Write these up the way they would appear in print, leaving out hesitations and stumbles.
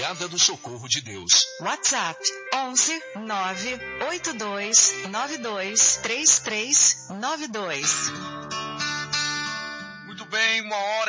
Madrugada do Socorro de Deus. WhatsApp 11 982 92 3392. Muito bem,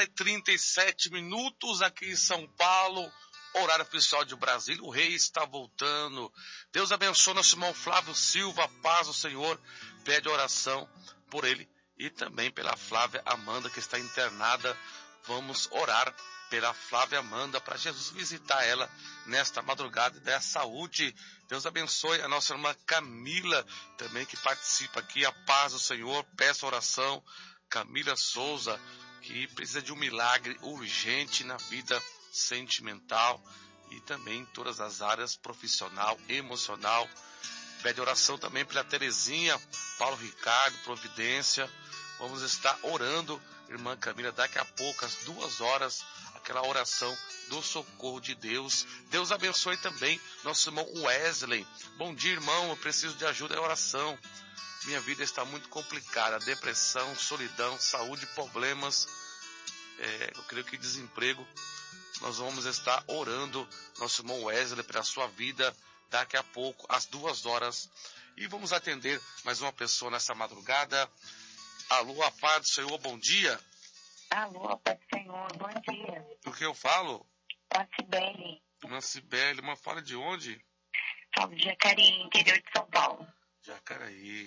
1h37 aqui em São Paulo, horário oficial de Brasília. O rei está voltando. Deus abençoe nosso irmão Flávio Silva, paz do Senhor. Pede oração por ele e também pela Flávia Amanda, que está internada. Vamos orar pela Flávia Amanda, para Jesus visitar ela nesta madrugada e dar saúde. Deus abençoe a nossa irmã Camila, também que participa aqui. A paz do Senhor, peço oração. Camila Souza, que precisa de um milagre urgente na vida sentimental e também em todas as áreas, profissional, emocional. Pede oração também pela Terezinha, Paulo Ricardo, Providência. Vamos estar orando, irmã Camila, daqui a pouco, às 2h, aquela oração do socorro de Deus. Deus abençoe também nosso irmão Wesley. Bom dia, irmão, eu preciso de ajuda e oração. Minha vida está muito complicada, depressão, solidão, saúde, problemas, eu creio que desemprego. Nós vamos estar orando, nosso irmão Wesley, pela sua vida, daqui a pouco, às 2h. E vamos atender mais uma pessoa nessa madrugada. Alô, a paz do Senhor, bom dia. Alô, a paz do Senhor, bom dia. O que eu falo? Cibele. Irmã Cibele, uma fala de onde? Falo de Jacareí, interior de São Paulo. Jacareí.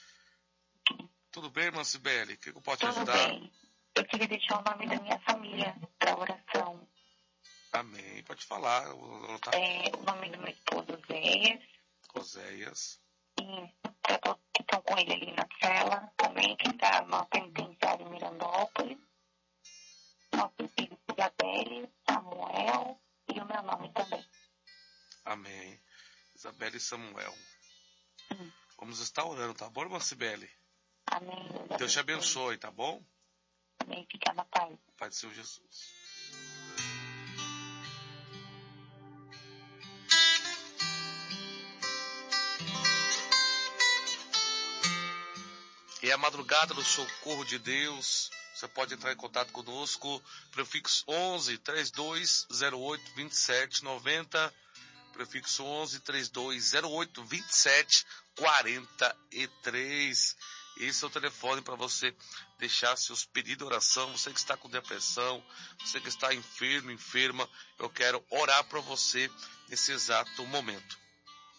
Tudo bem, irmã Cibele? O que eu posso te ajudar? Tudo bem. Eu queria deixar o nome da minha família para oração. Amém. Pode falar. O nome do meu esposo, Oséias. E para todos que estão com ele ali na cela, também que está no penitenciário em Mirandópolis. Nossos filhos Isabelle, Samuel e o meu nome também. Amém. Isabelle e Samuel. Vamos estar orando, tá bom, irmã Cibele? Amém. Deus te abençoe, tá bom? Amém. Fica na paz. Pai do Senhor Jesus. E a madrugada do socorro de Deus. Você pode entrar em contato conosco, prefixo 11 3208 2790, prefixo 11 3208 2743. Esse é o telefone para você deixar seus pedidos de oração. Você que está com depressão, você que está enfermo, enferma, eu quero orar para você nesse exato momento.